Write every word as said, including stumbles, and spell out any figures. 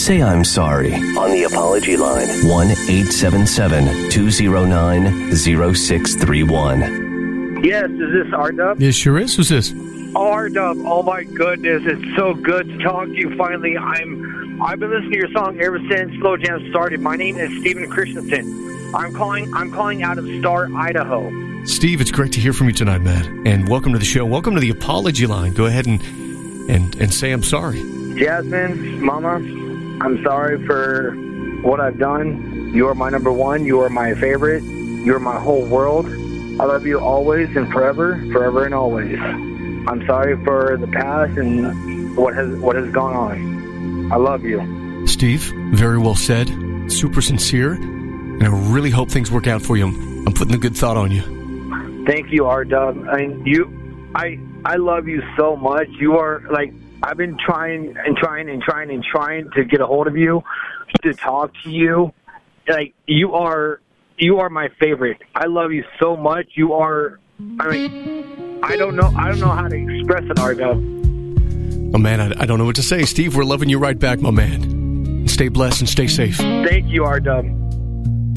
Say I'm sorry on the apology line. one eight seven seven, two zero nine, zero six three one. Yes, is this R-Dub? It sure is. Who's this? R-Dub, oh my goodness, it's so good to talk to you finally. I'm, I've been listening to your song ever since Slow Jam started. My name is Stephen Christensen. I'm calling I'm calling out of Star, Idaho. Steve, it's great to hear from you tonight, man. And welcome to the show. Welcome to the apology line. Go ahead and and, and say I'm sorry. Jasmine, Mama, I'm sorry for what I've done. You are my number one. You are my favorite. You're my whole world. I love you always and forever, forever and always. I'm sorry for the past and what has what has gone on. I love you. Steve, very well said. Super sincere. And I really hope things work out for you. I'm, I'm putting a good thought on you. Thank you, R-Dub. I mean, you, I, I love you so much. You are, like, I've been trying and trying and trying and trying to get a hold of you, to talk to you. Like, you are, you are my favorite. I love you so much. You are, I mean, I don't know, I don't know how to express it, R-Dub. Oh, man, I, I don't know what to say. Steve, we're loving you right back, my man. Stay blessed and stay safe. Thank you, R-Dub.